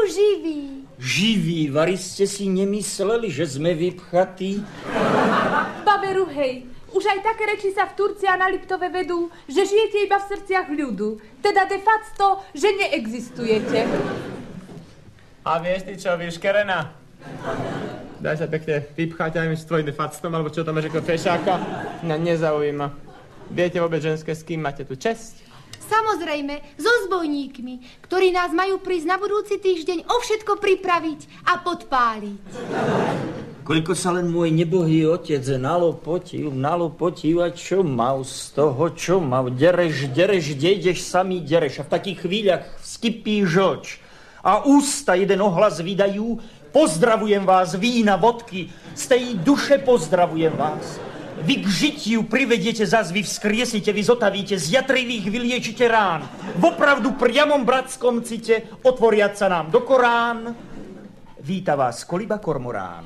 živí. Živí? Vari ste si nemysleli, že sme vypchatí? Baberu, hej. Už aj také reči sa v Turcii a na Liptove vedú, že žijete iba v srdciach ľudu. Teda de facto, že neexistujete. A vieš ty čo, vyškerená? Daj sa pekne vypchať aj s tvojim de factom, alebo čo tam máš ako fešáka. Mňa nezaujíma. Viete vôbec ženské, s kým máte tu česť? Samozrejme, so zbojníkmi, ktorí nás majú prísť na budúci týždeň o všetko pripraviť a podpáliť. Koľko sa len môj nebohý otec nalopotil a čo mal z toho, čo mal? Dereš, kde ideš, samý dereš. A v takých chvíľach vskypí žlč. A ústa jeden ohlas vydajú, pozdravujem vás, vína, vodky, z tej duše pozdravujem vás. Vy k žitiu privediete zas, vy vzkriesite, vy zotavíte, z jatrivých vyliečite rán. Vopravdu priamom bratskom cite otvoriať sa nám do Korán. Víta vás koliba kormorán.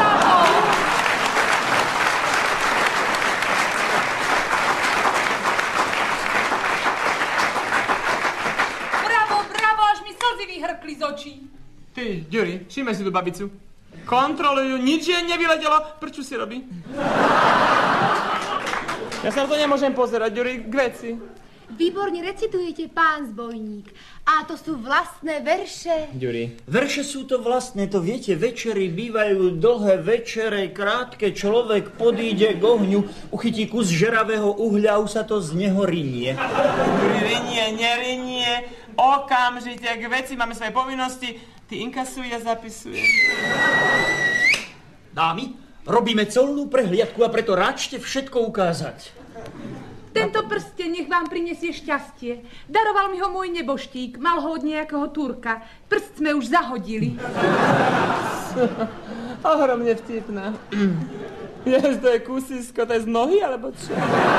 Bravo! Bravo, až mi slzy vyhrkli z očí. Ty, Ďuri, všimaj si tú babicu. Kontrolujú, nič jej nevyletelo. Prečo si robí? Ja sa na to nemôžem pozerať, Ďuri, k veci. Výborne recitujete, pán zbojník. A to sú vlastné verše. Ďuri. Verše sú to vlastné, to viete, večery bývajú dlhé, večere krátke, človek podíde k ohňu, uchytí kus žeravého uhľa a už sa to z neho rinie. Ďuri, rinie, nerinie, okamžite k veci, máme svoje povinnosti. Ty inkasuj a zapisuj. Dámy, robíme colnú prehliadku a preto ráčte všetko ukázať. Tento prsten nech vám prinesie šťastie. Daroval mi ho môj neboštík, mal ho od nejakého Turka. Prst sme už zahodili. Ohromne vtipná. Jež, to je kusisko, to je z nohy, alebo čo?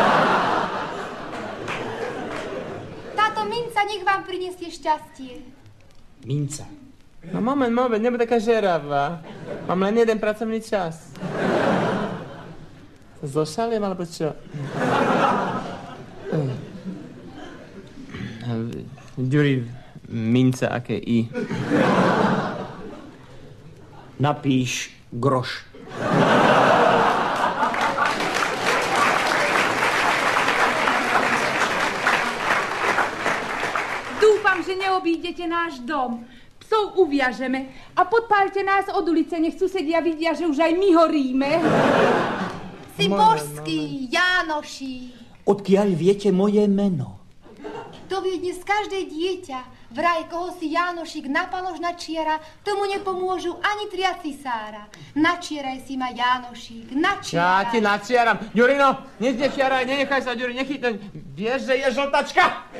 Táto minca nech vám prinesie šťastie. Minca. No moment, nebuď taká žeravá. Mám len jeden pracovný čas. Zošaliem, alebo čo? Ďuri, minca, aké I? Napíš groš. Dúfam, že neobídete náš dom. Psov uviažeme a podpálte nás od ulice, nech susedia vidia, že už aj my horíme. Si božský, Jánoší. Odkiaľ viete moje meno? To vie dnes každé dieťa. Vraj, koho si Jánošik napalož načiara, tomu nepomôžu ani 3 cisára. Načieraj si ma, Jánošik, načieraj. Ja ti načiaram. Ďurino, nečiaraj, nenechaj sa, Ďuri, nechytnúť. Vieš, že je žltačka?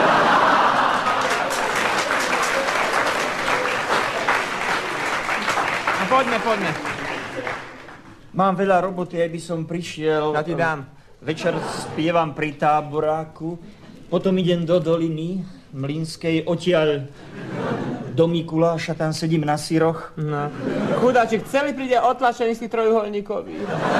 No, poďme. Mám veľa roboty, aj by som prišiel. Ja ti dám. Večer spievam pri táboráku, potom idem do doliny Mlynskej, odtiaľ do Mikuláša, tam sedím na syroch. No. Chudáčik, celý príde otlačený z tých trojuholníkových.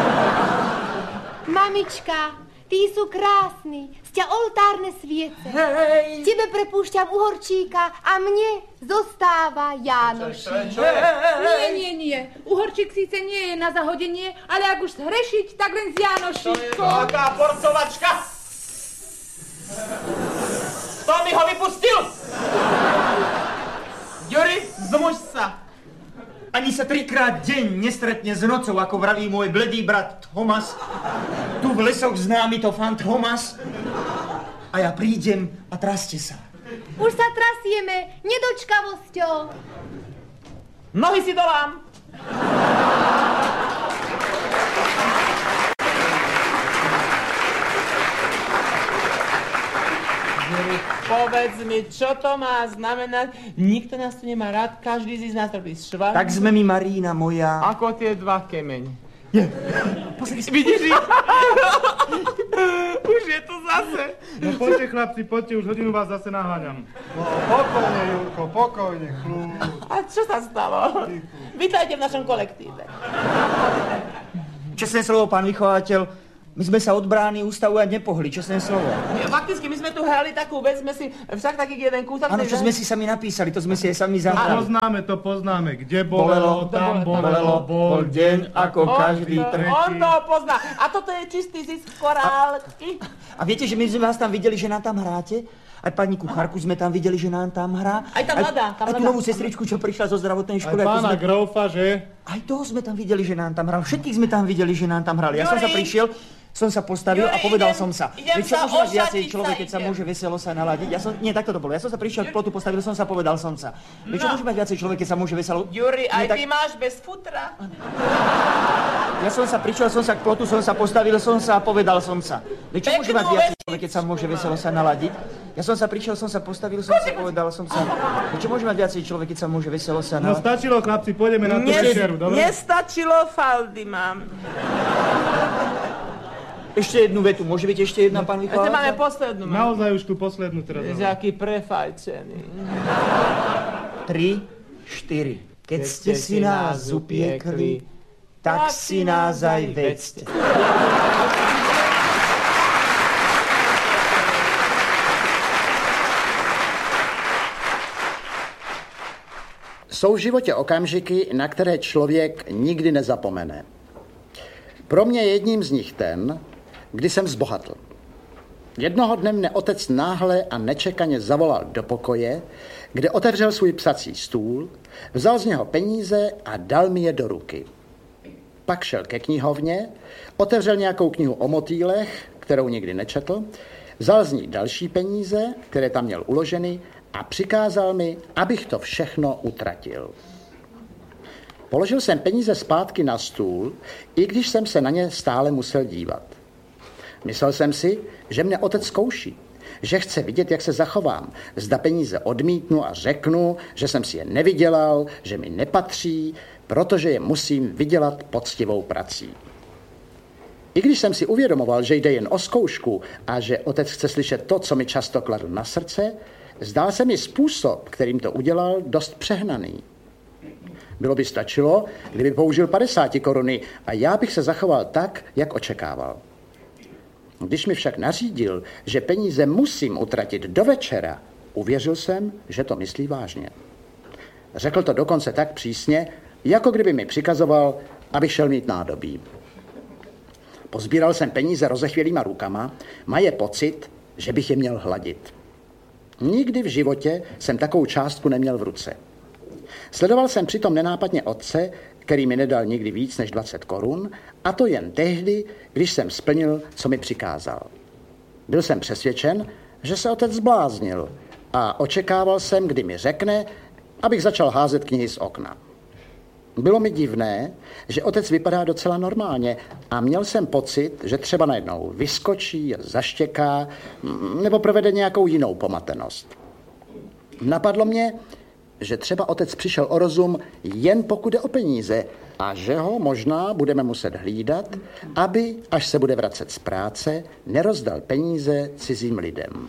Mamička, tí sú krásni, sťa oltárne sviece. Hej! Tebe prepúšťam uhorčíka a mne zostáva Jánošik. Nie. Uhorčík síce nie je na zahodenie, ale ak už zhrešiť, tak len s Jánošíkom. Taká porcovačka! Kto mi ho vypustil? Ďuri, zmuž sa. Ani sa 3-krát deň nestretne s nocou, ako vraví môj bledý brat Thomas. Tu v lesoch známy to Fantomas. A ja prídem a traste sa. Už sa trasieme nedočkavosťou. Nohy si dolám. Povedz mi, čo to má znamenať? Nikto nás tu nemá rád, každý z nás robí švart. Tak sme mi, Marína moja. Ako tie 2 kemeň. Pozri si. Vidíš? Už je to zase. No poďte, chlapci, poďte, už hodinu vás zase naháňam. No pokojne, Jurko, pokojne, kľúč. A čo sa stalo? Vítajte v našom kolektíve. Čestné slovo, pán vychovateľ, My sme sa od brány ústavu aj nepohli, čestné slovo. Fakticky, my sme tu hrali takú vec, sme si však taký jeden kúsok... Áno, čo sme si sami napísali, to sme si aj sami zahrali. To poznáme. Kde bolelo, tam bolelo, bol deň ako každý tretí. On to pozná. A toto je čistý zisk korálky. A viete, že my sme vás tam videli, že nám tam hráte? Aj pani kuchárku sme tam videli, že nám tam hrá. Aj tá mladá. Aj tú novú sestričku, čo prišla zo zdravotnej školy. Aj pána Grófa, že? Aj toho sme tam videli, že nám tam hral. Všetkých sme tam videli, že nám tam hrali. Ja som sa prišiel, som sa postavil a povedal som sa. Idem čo sa môže mať ošatiť viacej človek, keď sa môže veselo sa naladiť? Nie, takto to bolo. Ja som sa prišiel k plotu, postavil som sa, povedal som sa. Čo môže mať viacej človek, keď sa môže veselo... Juri, aj ty máš bez futra? Ja som sa prišiel, som sa k plotu, som sa postavil som sa a povedal som sa. Čo môže mať viacej človek, keď sa môže veselo sa naladiť? Ja som sa prišiel, som sa postavil, som sa povedal som sa. Čo môže mať viacej človek, keď sa môže veselo sa naladiť? No stačilo, chlapci, pôjdeme na tú večeru, dobre? Nestačilo, faldy mám. Ešte jednu vetu, môže byť ešte jedna, pán Michal? Ešte máme poslednú. Naozaj už tú poslednú teraz. Je aký prefajčený. 3, 4. Keď ste si nás upiekli, tak si nás aj vedzte. Jsou v životě okamžiky, na které člověk nikdy nezapomene. Pro mě je jedním z nich ten, kdy jsem zbohatl. Jednoho dne mne otec náhle a nečekaně zavolal do pokoje, kde otevřel svůj psací stůl, vzal z něho peníze a dal mi je do ruky. Pak šel ke knihovně, otevřel nějakou knihu o motýlech, kterou nikdy nečetl, vzal z ní další peníze, které tam měl uloženy, a přikázal mi, abych to všechno utratil. Položil jsem peníze zpátky na stůl, i když jsem se na ně stále musel dívat. Myslel jsem si, že mne otec zkouší, že chce vidět, jak se zachovám, zda peníze odmítnu a řeknu, že jsem si je nevydělal, že mi nepatří, protože je musím vydělat poctivou prací. I když jsem si uvědomoval, že jde jen o zkoušku a že otec chce slyšet to, co mi často kladl na srdce, zdál se mi způsob, kterým to udělal, dost přehnaný. Bylo by stačilo, kdyby použil 50 koruny a já bych se zachoval tak, jak očekával. Když mi však nařídil, že peníze musím utratit do večera, uvěřil jsem, že to myslí vážně. Řekl to dokonce tak přísně, jako kdyby mi přikazoval, abych šel mít nádobí. Pozbíral jsem peníze rozechvělýma rukama, maje pocit, že bych je měl hladit. Nikdy v životě jsem takovou částku neměl v ruce. Sledoval jsem přitom nenápadně otce, který mi nedal nikdy víc než 20 korun, a to jen tehdy, když jsem splnil, co mi přikázal. Byl jsem přesvědčen, že se otec zbláznil a očekával jsem, kdy mi řekne, abych začal házet knihy z okna. Bylo mi divné, že otec vypadá docela normálně a měl jsem pocit, že třeba najednou vyskočí, zaštěká nebo provede nějakou jinou pomatenost. Napadlo mě, že třeba otec přišel o rozum jen pokud jde o peníze a že ho možná budeme muset hlídat, aby, až se bude vracet z práce, nerozdal peníze cizím lidem.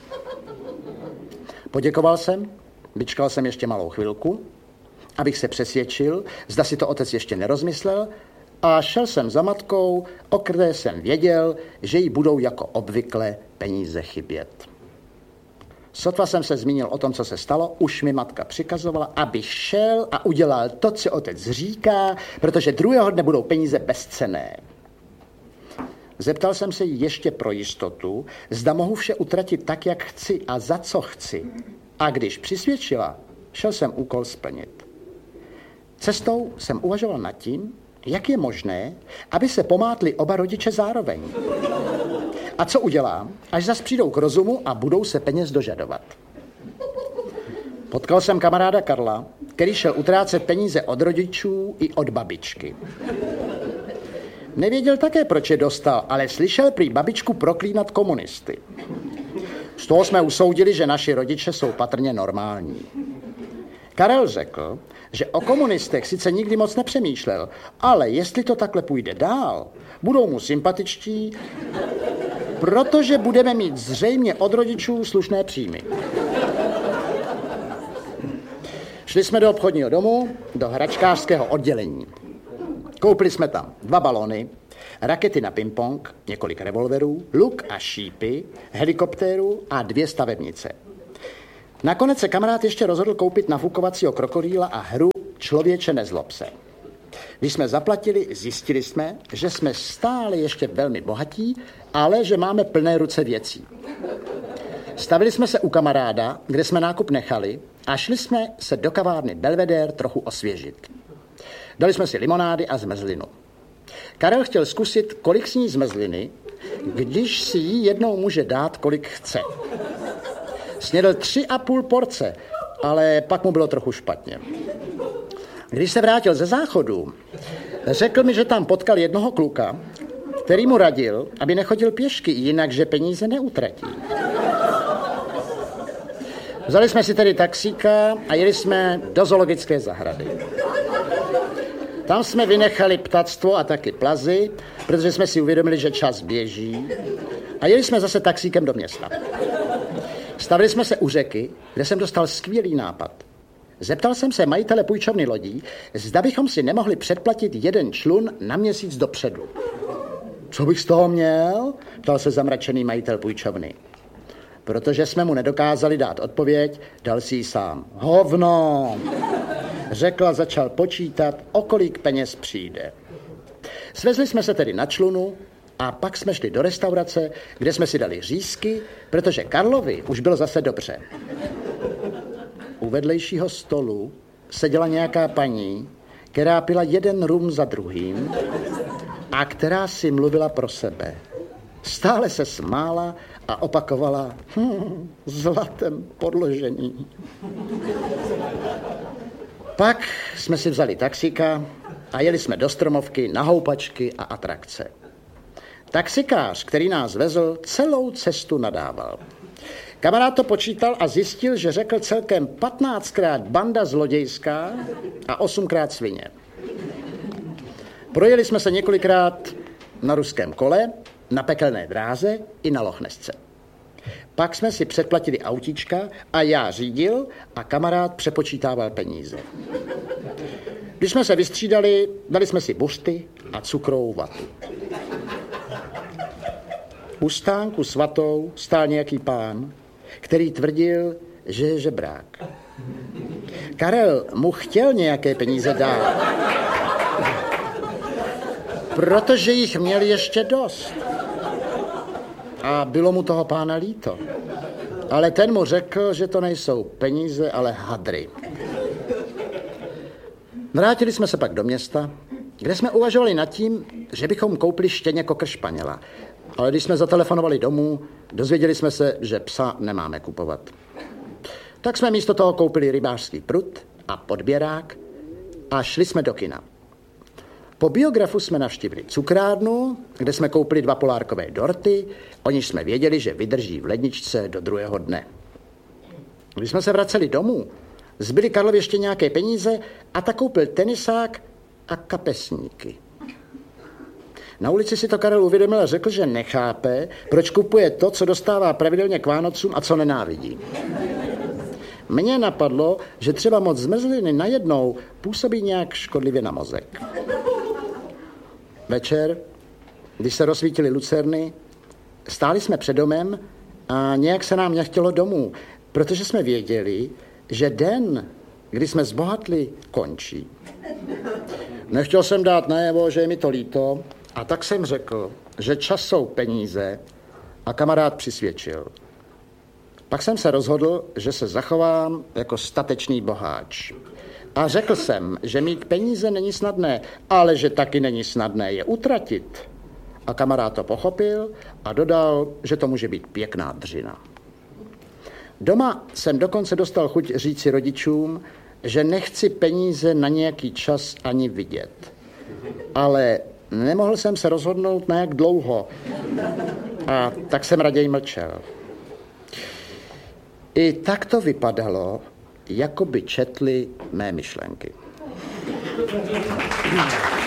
Poděkoval jsem, vyčkal jsem ještě malou chvilku, abych se přesvědčil, zda si to otec ještě nerozmyslel, a šel jsem za matkou, o které jsem věděl, že jí budou jako obvykle peníze chybět. Sotva jsem se zmínil o tom, co se stalo, už mi matka přikazovala, abych šel a udělal to, co otec říká, protože druhého dne budou peníze bezcenné. Zeptal jsem se jí ještě pro jistotu, zda mohu vše utratit tak, jak chci a za co chci. A když přisvědčila, šel jsem úkol splnit. Cestou jsem uvažoval nad tím, jak je možné, aby se pomátli oba rodiče zároveň. A co udělám, až zas přijdou k rozumu a budou se peněz dožadovat. Potkal jsem kamaráda Karla, který šel utrácet peníze od rodičů i od babičky. Nevěděl také, proč je dostal, ale slyšel prý babičku proklínat komunisty. Z toho jsme usoudili, že naši rodiče jsou patrně normální. Karel řekl, že o komunistech sice nikdy moc nepřemýšlel, ale jestli to takhle půjde dál, budou mu sympatičtí, protože budeme mít zřejmě od rodičů slušné příjmy. Šli jsme do obchodního domu, do hračkářského oddělení. Koupili jsme tam 2 balony, rakety na ping-pong, několik revolverů, luk a šípy, helikoptéru a 2 stavebnice. Nakonec se kamarád ještě rozhodl koupit nafukovacího krokodýla a hru Člověče nezlob se. Když jsme zaplatili, zjistili jsme, že jsme stále ještě velmi bohatí, ale že máme plné ruce věcí. Stavili jsme se u kamaráda, kde jsme nákup nechali, a šli jsme se do kavárny Belvedere trochu osvěžit. Dali jsme si limonády a zmrzlinu. Karel chtěl zkusit, kolik sní zmrzliny, když si jí jednou může dát, kolik chce. Snědl 3,5 porce, ale pak mu bylo trochu špatně. Když se vrátil ze záchodu, řekl mi, že tam potkal jednoho kluka, který mu radil, aby nechodil pěšky, jinak, že peníze neutratí. Vzali jsme si tedy taxíka a jeli jsme do zoologické zahrady. Tam jsme vynechali ptactvo a taky plazy, protože jsme si uvědomili, že čas běží, a jeli jsme zase taxíkem do města. Stavili jsme se u řeky, kde jsem dostal skvělý nápad. Zeptal jsem se majitele půjčovny lodí, zda bychom si nemohli předplatit 1 člun na měsíc dopředu. Co bych z toho měl? Ptal se zamračený majitel půjčovny. Protože jsme mu nedokázali dát odpověď, dal si ji sám. Hovno! Řekl a začal počítat, o kolik peněz přijde. Svezli jsme se tedy na člunu a pak jsme šli do restaurace, kde jsme si dali řízky, protože Karlovi už bylo zase dobře. U vedlejšího stolu seděla nějaká paní, která pila 1 rum za druhým a která si mluvila pro sebe. Stále se smála a opakovala zlatem podložení. Pak jsme si vzali taxíka a jeli jsme do Stromovky na houpačky a atrakce. Taxikář, který nás vezl, celou cestu nadával. Kamarád to počítal a zjistil, že řekl celkem 15krát banda zlodějská a 8krát svině. Projeli jsme se několikrát na ruském kole, na pekelné dráze i na Lochnesce. Pak jsme si předplatili autíčka a já řídil a kamarád přepočítával peníze. Když jsme se vystřídali, dali jsme si buřty a cukrovou vatu. U stánku s vatou stál nějaký pán, který tvrdil, že je žebrák. Karel mu chtěl nějaké peníze dát, protože jich měl ještě dost. A bylo mu toho pána líto. Ale ten mu řekl, že to nejsou peníze, ale hadry. Vrátili jsme se pak do města, kde jsme uvažovali nad tím, že bychom koupili štěně kokr španěla. Ale když jsme zatelefonovali domů, dozvěděli jsme se, že psa nemáme kupovat. Tak jsme místo toho koupili rybářský prut a podběrák a šli jsme do kina. Po Biografu jsme navštívili cukrárnu, kde jsme koupili 2 polárkové dorty, o níž jsme věděli, že vydrží v ledničce do druhého dne. Když jsme se vraceli domů, zbyly Karlovi ještě nějaké peníze a tak koupil tenisák a kapesníky. Na ulici si to Karel uvědomil a řekl, že nechápe, proč kupuje to, co dostává pravidelně k Vánocům a co nenávidí. Mně napadlo, že třeba moc zmrzliny najednou působí nějak škodlivě na mozek. Večer, když se rozsvítily lucerny, stáli jsme před domem a nějak se nám nechtělo domů, protože jsme věděli, že den, kdy jsme zbohatli, končí. Nechtěl jsem dát najevo, že je mi to líto, a tak jsem řekl, že čas jsou peníze, a kamarád přisvědčil. Pak jsem se rozhodl, že se zachovám jako statečný boháč. A řekl jsem, že mít peníze není snadné, ale že taky není snadné je utratit. A kamarád to pochopil a dodal, že to může být pěkná dřina. Doma jsem dokonce dostal chuť říci rodičům, že nechci peníze na nějaký čas ani vidět. Ale nemohl jsem se rozhodnout na jak dlouho. A tak jsem raději mlčel. I tak to vypadalo, jako by četli mé myšlenky.